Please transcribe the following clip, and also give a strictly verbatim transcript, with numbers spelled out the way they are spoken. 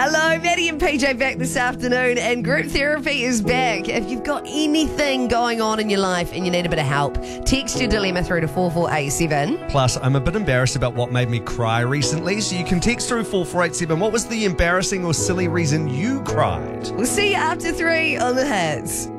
Hello, Maddie and P J back this afternoon, and group therapy is back. If you've got anything going on in your life and you need a bit of help, text your dilemma through to four four eight seven. Plus, I'm a bit embarrassed about what made me cry recently, so you can text through four four eight seven. What was the embarrassing or silly reason you cried? We'll see you after three on the Hits.